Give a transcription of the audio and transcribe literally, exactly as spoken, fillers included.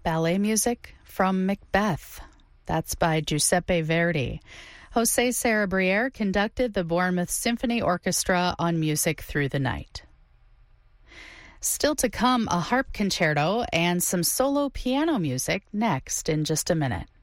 ballet music from Macbeth. That's by Giuseppe Verdi. Jose Sarabriere conducted the Bournemouth Symphony Orchestra on Music Through the Night. Still to come, a harp concerto and some solo piano music next in just a minute.